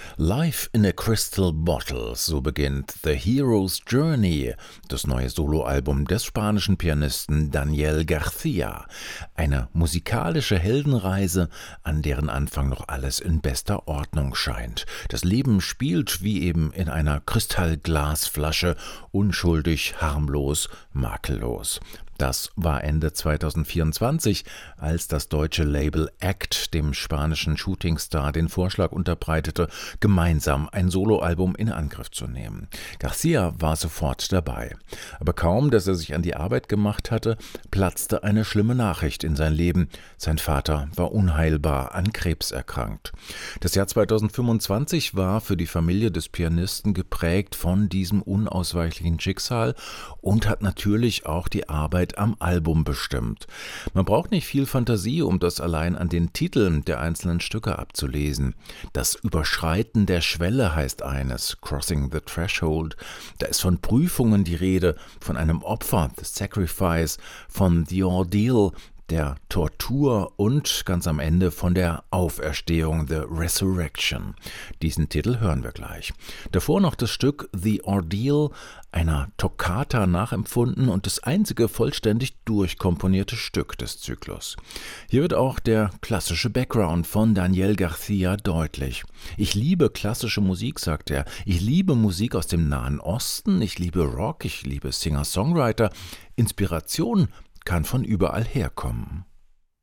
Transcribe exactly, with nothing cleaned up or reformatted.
Life in a Crystal Bottle, so beginnt The Hero's Journey, das neue Soloalbum des spanischen Pianisten Daniel García. Eine musikalische Heldenreise, an deren Anfang noch alles in bester Ordnung scheint. Das Leben spielt wie eben in einer Kristallglasflasche, unschuldig, harmlos, makellos. Das war Ende zweitausendvierundzwanzig, als das deutsche Label Act dem spanischen Shootingstar den Vorschlag unterbreitete, gemeinsam ein Soloalbum in Angriff zu nehmen. García war sofort dabei. Aber kaum, dass er sich an die Arbeit gemacht hatte, platzte eine schlimme Nachricht in sein Leben. Sein Vater war unheilbar an Krebs erkrankt. Das Jahr zweitausendfünfundzwanzig war für die Familie des Pianisten geprägt von diesem unausweichlichen Schicksal und hat natürlich auch die Arbeit am Album bestimmt. Man braucht nicht viel Fantasie, um das allein an den Titeln der einzelnen Stücke abzulesen. Das Überschreiten der Schwelle heißt eines, Crossing the Threshold. Da ist von Prüfungen die Rede, von einem Opfer, the Sacrifice, von the Ordeal, der Tortur und ganz am Ende von der Auferstehung, The Resurrection. Diesen Titel hören wir gleich. Davor noch das Stück The Ordeal, einer Toccata nachempfunden und das einzige vollständig durchkomponierte Stück des Zyklus. Hier wird auch der klassische Background von Daniel García deutlich. Ich liebe klassische Musik, sagt er. Ich liebe Musik aus dem Nahen Osten, ich liebe Rock, ich liebe Singer-Songwriter. Inspiration kann von überall herkommen.